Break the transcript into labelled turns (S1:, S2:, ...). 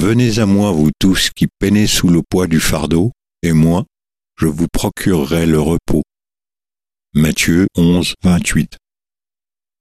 S1: Venez à moi, vous tous qui peinez sous le poids du fardeau, et moi, je vous procurerai le repos. Matthieu 11, 28.